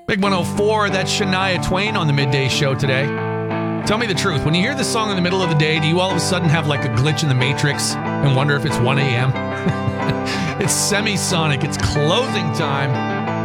Big 104, that's Shania Twain on the Midday Show today. Tell me the truth. When you hear this song in the middle of the day, do you all of a sudden have like a glitch in the Matrix and wonder if it's 1 a.m.? It's Semisonic. It's closing time.